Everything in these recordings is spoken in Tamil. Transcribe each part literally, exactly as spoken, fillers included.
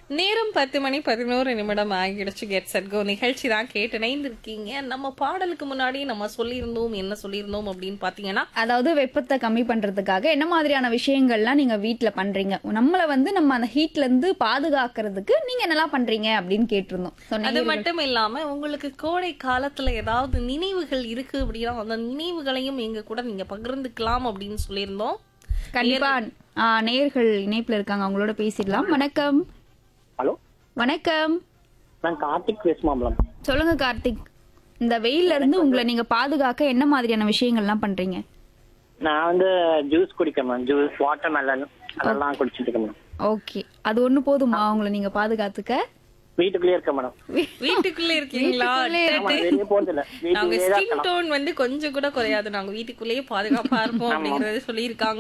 நேரம் பத்து மணி பதினோரு நிமிடம் ஆகிடுச்சு. கெட் செட் கோ நிகழ்ச்சி தான் கேட்டு இணைந்திருக்கீங்க. நம்ம பாடலுக்கு முன்னாடி நம்ம சொல்லியிருந்தோம் என்ன சொல்லியிருந்தோம் அப்படின்னு பாத்தீங்கன்னா, அதாவது வெப்பத்தை கம்மி பண்றதுக்காக என்ன மாதிரியான விஷயங்கள்லாம் நீங்க வீட்ல பண்றீங்க, நம்மள வந்து நம்ம அந்த ஹீட்ல இருந்து பாதுகாக்கிறதுக்கு நீங்க என்னெல்லாம் பண்றீங்க அப்படின்னு கேட்டிருந்தோம். So, அது நேயர்கள்- மட்டும் இல்லாம உங்களுக்கு கோடை காலத்துல ஏதாவது நினைவுகள் இருக்கு அப்படின்னா அந்த நினைவுகளையும் எங்க கூட நீங்க பகிர்ந்துக்கலாம் அப்படின்னு சொல்லியிருந்தோம். கண்டிப்பா ஆ, நேயர்கள் இணைப்புல இருக்காங்க, அவங்களோட பேசிடலாம். வணக்கம். ஹலோ, வணக்கம், நான் கார்த்திக் பேசுமாம்லாம். சொல்லுங்க கார்த்திக். இந்த வெயில்ல இருந்து உங்களை நீங்க பாதுகாக்க என்ன மாதிரியான விஷயங்கள்லாம் பண்றீங்க? நான் வந்து juice குடிக்கேன் ma'am. Juice, water melon அதெல்லாம் குடிச்சிட்டு இருக்கேன் மேம். ஓகே, அது ஒண்ணு போதுமா உங்களை நீங்க பாதுகாத்துக்க? வீட்டுக்குள்ளேயே இருக்கேன் மேடம். வீட்டுக்குள்ள இருக்கீங்களா? வீட்டுக்குள்ளே ஆமா, வெளியே போறது இல்ல, நாங்க வீட்டுக்குள்ளேயே தான் ஸ்கின் இருக்கலாம். டோன் வந்து கொஞ்சம் கூட குறையாது. நாங்க வீட்டுக்குள்ளேயே பாதுகாப்பா இருப்போம் அப்படிங்கறத சொல்லியிருக்காங்க.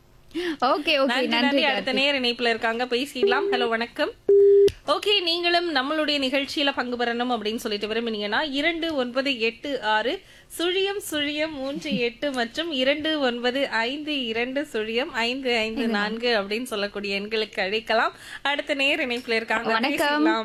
ஓகே ஓகே, நன்றி, நன்றி நன்றி. அடுத்த கார்த்திக். நேர இணைப்புல இருக்காங்க, பேசிடலாம். ஹலோ, வணக்கம். ஓகே, நீங்களும் நம்மளுடைய நிகழ்ச்சியில பங்கு பெறணும் அப்படின்னு சொல்லிட்டு விரும்பினீங்கன்னா இரண்டு ஒன்பது எட்டு ஆறு சுழியம் சுழியம் மூன்று எட்டு மற்றும் இரண்டு ஒன்பது ஐந்து இரண்டு சுழியம் ஐந்து ஐந்து நான்கு அப்படின்னு சொல்லக்கூடிய எண்களுக்கு அழைக்கலாம். அடுத்த நேர இணைப்புல இருக்காங்க, வணக்கம். பேசிடலாம்.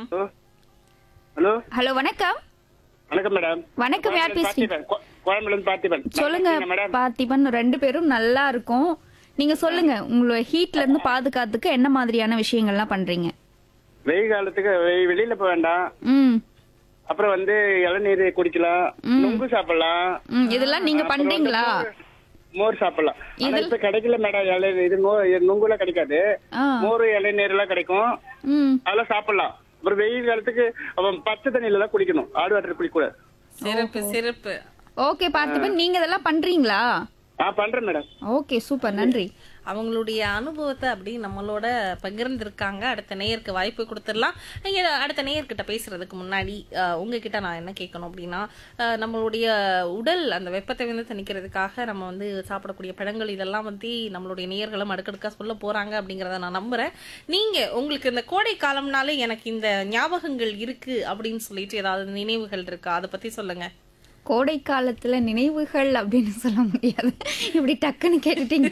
ஹலோ, ஹலோ, வணக்கம். வணக்கம் மேடம். வணக்கம், யார் பேசுறீங்க? பார்த்திபன், கோ- கோயம்புலேருந்து பார்த்திபன். சொல்லுங்க நல்லா இருக்கீங்களா மேடம்? பார்த்திபன். ரெண்டு பேரும் நல்லா இருக்கும். நீங்க சொல்லுங்க, உங்களோட ஹீட்ல இருந்து பாதுகாத்துக்க என்ன மாதிரியான விஷயங்கள்லாம் பண்றீங்க? வெயில் காலத்துக்கு வெ- வெளியில போக வேண்டாம். ம் அப்புறம் வந்து இளநீர் குடிக்கலாம், நுங்கு சாப்பிடலாம், ம், இதெல்லாம் நீங்க அப்புறம் வந்து பண்றீங்களா? மோர்- மோர் சாப்பிடலாம். ஆனா இதில்- இப்ப கிடைக்கல மேடம். இளநீர் இது மோ- இது நுங்குல கிடைக்காது. ஆ. மோர் இளநீர் எல்லாம் கிடைக்கும், ம் அதெல்லாம் சாப்பிடலாம். அப்புறம் வெயில் காலத்துக்கு அவன் பச்சை தண்ணியில தான் குடிக்கணும், ஆடு வாட்டர் குடிக்கூடாது. சிறப்பு சிறப்பு. ஓகே பார்த்திபன், நீங்க இதெல்லாம் பண்றீங்களா? நான் பண்றேன் மேடம். ஓகே, சூப்பர், நன்றி. அவங்களுடைய அனுபவத்தை அப்படி நம்மளோட பகிர்ந்திருக்காங்க. அடுத்த நேயருக்கு வாய்ப்பு கொடுத்துடலாம். நீங்க அடுத்த நேயர்கிட்ட பேசுறதுக்கு முன்னாடி அஹ், உங்ககிட்ட நான் என்ன கேட்கணும் அப்படின்னா, அஹ், நம்மளுடைய உடல் அந்த வெப்பத்தை வந்து தணிக்கிறதுக்காக நம்ம வந்து சாப்பிடக்கூடிய பழங்கள் இதெல்லாம் வந்து நம்மளுடைய நேயர்களும் அடுக்கடுக்கா சொல்ல போறாங்க அப்படிங்கறத நான் நம்புறேன். நீங்க உங்களுக்கு இந்த கோடை காலம்னாலே எனக்கு இந்த ஞாபகங்கள் இருக்கு அப்படின்னு சொல்லிட்டு ஏதாவது நினைவுகள் இருக்கா? அதை பத்தி சொல்லுங்க. கோடை காலத்துல நினைவுகள் அப்படின்னு சொல்ல முடியாது, இப்படி டக்குன்னு கேட்டுட்டீங்க.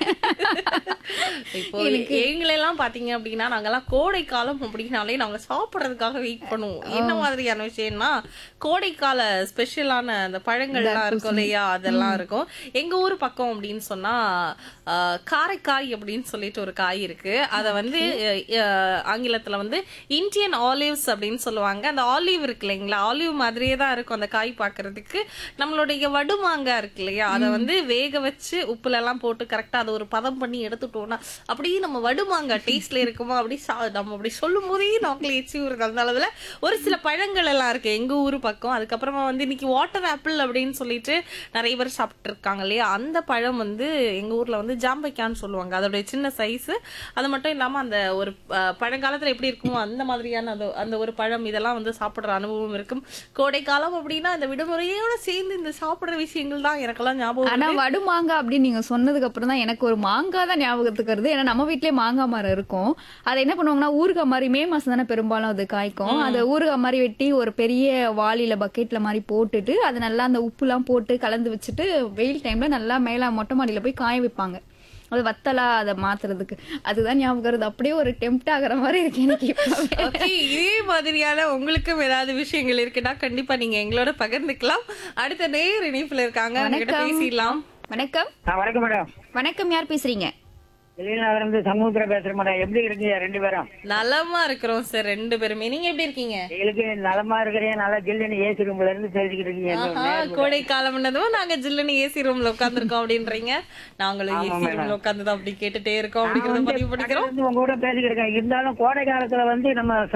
இப்போ எங்களெல்லாம் பாத்தீங்க அப்படின்னா நாங்கெல்லாம் கோடை காலம் அப்படின்னாலே நாங்க சாப்பிடறதுக்காக வெயிட் பண்ணுவோம். என்ன மாதிரியான விஷயம்னா, கோடைக்கால ஸ்பெஷலான அந்த பழங்கள்லாம் இருக்கும் இல்லையா, அதெல்லாம் இருக்கும். எங்க ஊர் பக்கம் அப்படின்னு சொன்னா ஆஹ், காரைக்காய் அப்படின்னு சொல்லிட்டு ஒரு காய் இருக்கு. அத வந்து அஹ், ஆங்கிலத்துல வந்து இந்தியன் ஆலிவ்ஸ் அப்படின்னு சொல்லுவாங்க. அந்த ஆலிவ் இருக்கு இல்லைங்களா, ஆலிவ் மாதிரியே தான் இருக்கும் அந்த காய் பாக்குறதுக்கு. நம்மளுடைய வடுமாங்காய் இருக்கு இல்லையா, அதை வந்து வேக வச்சு உப்புல எல்லாம் போட்டு கரெக்டா அதை ஒரு பதம் பண்ணி எடுத்துட்டோம்னா அப்படியே நம்ம வடுமாங்காய் டேஸ்ட்ல இருக்குமா அப்படி சா- நம்ம அப்படி சொல்லும் போதே நாக்கில் எச்சி ஊருக்கு. அந்த அளவுல ஒரு சில பழங்கள் எல்லாம் இருக்கு எங்க ஊரு பக்கம். அதுக்கப்புறமா வந்து இன்னைக்கு வாட்டர் ஆப்பிள் அப்படின்னு சொல்லிட்டு நிறைய பேர் சாப்பிட்டு இருக்காங்க இல்லையா, அந்த பழம் வந்து எங்க ஊர்ல வந்து ஜாம்பைக்கான்னு சொல்லுவாங்க. அதோடைய சின்ன சைஸ். அது மட்டும் இல்லாம அந்த ஒரு அஹ், பழங்காலத்துல எப்படி இருக்குமோ அந்த மாதிரியான அந்த அந்த ஒரு பழம் இதெல்லாம் வந்து சாப்பிடுற அனுபவம் இருக்கும். கோடை காலம் அப்படின்னா இந்த விடுமுறையோட சேர்ந்து இந்த சாப்பிடுற விஷயங்கள் தான் எனக்கெல்லாம் ஞாபகம் ஆனா வருது. வடு மாங்காய் அப்படின்னு நீங்க சொன்னதுக்கு அப்புறம் தான் எனக்கு ஒரு மாங்காய் தான் ஞாபகத்துக்கு வருது. ஏன்னா நம்ம வீட்லயே மாங்காய் மரம் இருக்கும். அதை என்ன பண்ணுவாங்கன்னா, ஊறுகாய் மாதிரி மே மாசம் தானே பெரும்பாலும் அது காய்க்கும். அதை ஊறுகாய் மாதிரி வெட்டி ஒரு பெரிய வாளியில பக்கெட்ல மாதிரி போட்டுட்டு அது நல்லா அந்த உப்புலாம் போட்டு கலந்து வச்சுட்டு வெயில் டைம்ல நல்லா மேல மொட்டை மாடியில போய் காய வைப்பாங்க. அது வத்தலா அதை மாத்துறதுக்கு. அதுதான் ஞாபகம் வருது. அப்படியே ஒரு டெம்ப்ட் ஆகுற மாதிரி இருக்கு எனக்கு இப்பவே. Okay, இதே மாதிரியான உங்களுக்கும் ஏதாவது விஷயங்கள் இருக்குன்னா கண்டிப்பா நீங்க எங்களோட பகிர்ந்துக்கலாம். அடுத்த நேர் இணைப்புல இருக்காங்க, அவங்க கிட்ட வணக்கம். பேசிடலாம். வணக்கம். வணக்கம் மேடம். வணக்கம், யார் பேசுறீங்க? வெளிநாடு சமுத்திரம் பேசுறேன் மேடம். எப்படி இருக்கீங்க ரெண்டு பேரும்? நலமா இருக்கிறோம் சார் ரெண்டு பேருமே. நீங்க எப்படி இருக்கீங்க? எங்களுக்கு நலமா இருக்கிறேன். நல்லா ஜில்லுன்னு ஏசி ரூம்ல இருந்து தெரிஞ்சுக்கிட்டு இருக்கீங்க. ஆஹா, கோடை காலம்னதும் நாங்க ஜில்லுன்னு ஏசி ரூம்ல உட்காந்துருக்கோம் அப்படின்றீங்க. நாங்களும் ஏசி ரூம்ல உட்காந்துதான் அப்படி கேட்டுட்டே இருக்கோம் அப்படிங்கறத பதிவு பண்ணிக்கிறோம். உங்க கூட பேசிக்கிட்டு இருக்கேன். இருந்தாலும் கோடை காலத்துல வந்து நம்ம